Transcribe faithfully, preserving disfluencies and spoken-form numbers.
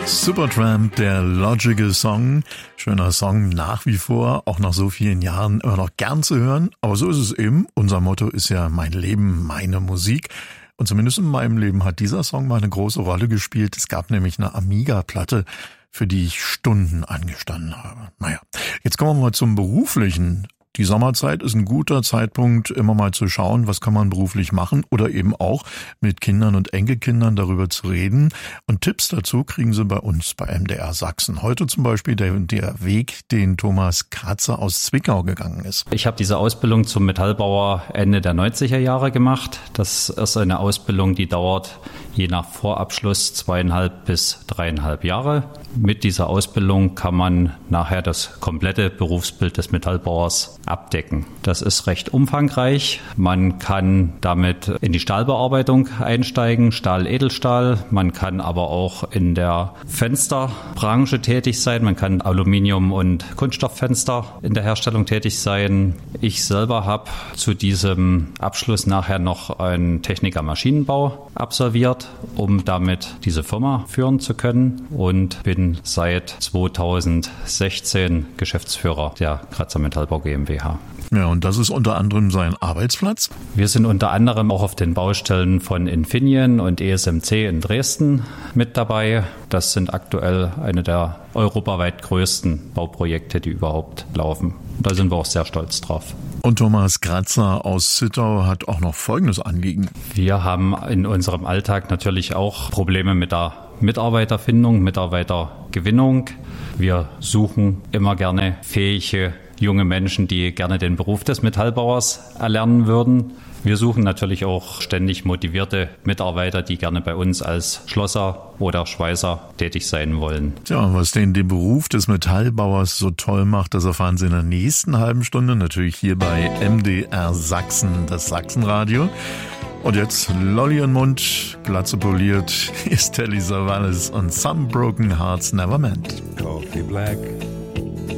Supertramp, der Logical Song. Schöner Song nach wie vor, auch nach so vielen Jahren immer noch gern zu hören. Aber so ist es eben. Unser Motto ist ja mein Leben, meine Musik. Und zumindest in meinem Leben hat dieser Song mal eine große Rolle gespielt. Es gab nämlich eine Amiga-Platte, für die ich Stunden angestanden habe. Naja, jetzt kommen wir mal zum Beruflichen. Die Sommerzeit ist ein guter Zeitpunkt, immer mal zu schauen, was kann man beruflich machen oder eben auch mit Kindern und Enkelkindern darüber zu reden. Und Tipps dazu kriegen Sie bei uns bei M D R Sachsen. Heute zum Beispiel der, der Weg, den Thomas Kratzer aus Zwickau gegangen ist. Ich habe diese Ausbildung zum Metallbauer Ende der neunziger Jahre gemacht. Das ist eine Ausbildung, die dauert je nach Vorabschluss zweieinhalb bis dreieinhalb Jahre. Mit dieser Ausbildung kann man nachher das komplette Berufsbild des Metallbauers abdecken. Das ist recht umfangreich. Man kann damit in die Stahlbearbeitung einsteigen, Stahl, Edelstahl. Man kann aber auch in der Fensterbranche tätig sein. Man kann Aluminium- und Kunststofffenster in der Herstellung tätig sein. Ich selber habe zu diesem Abschluss nachher noch einen Techniker Maschinenbau absolviert, um damit diese Firma führen zu können, und bin seit zweitausendsechzehn Geschäftsführer der Kratzer Metallbau GmbH. Ja, und das ist unter anderem sein Arbeitsplatz? Wir sind unter anderem auch auf den Baustellen von Infineon und E S M C in Dresden mit dabei. Das sind aktuell eine der europaweit größten Bauprojekte, die überhaupt laufen. Da sind wir auch sehr stolz drauf. Und Thomas Kratzer aus Zittau hat auch noch folgendes Anliegen. Wir haben in unserem Alltag natürlich auch Probleme mit der Mitarbeiterfindung, Mitarbeitergewinnung. Wir suchen immer gerne fähige junge Menschen, die gerne den Beruf des Metallbauers erlernen würden. Wir suchen natürlich auch ständig motivierte Mitarbeiter, die gerne bei uns als Schlosser oder Schweißer tätig sein wollen. Tja, was den, den Beruf des Metallbauers so toll macht, das erfahren Sie in der nächsten halben Stunde. Natürlich hier bei M D R Sachsen, das Sachsenradio. Und jetzt Lolli und Mund, Glatze poliert, ist Telly Savalas und Some Broken Hearts Never Meant. Coffee black.